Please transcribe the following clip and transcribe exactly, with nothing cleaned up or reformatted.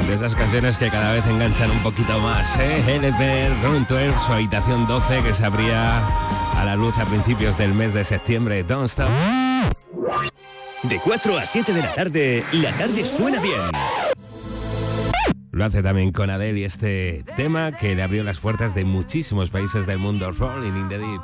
De esas canciones que cada vez enganchan un poquito más, ¿eh? L P, Room doce, su habitación doce, que se abría a la luz a principios del mes de septiembre. Don't Stop. De cuatro a siete de la tarde, la tarde suena bien. Lo hace también con Adele y este tema que le abrió las puertas de muchísimos países del mundo, Rolling in the Deep.